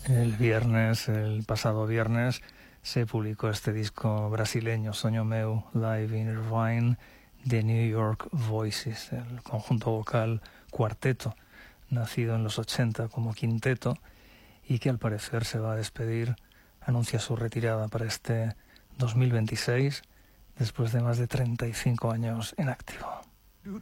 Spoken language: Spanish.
El pasado viernes, se publicó este disco brasileño, Sonho Meu, Live in Irvine, de New York Voices, el conjunto vocal cuarteto, nacido en los 80 como quinteto y que al parecer se va a despedir, anuncia su retirada para este 2026, después de más de 35 años en activo.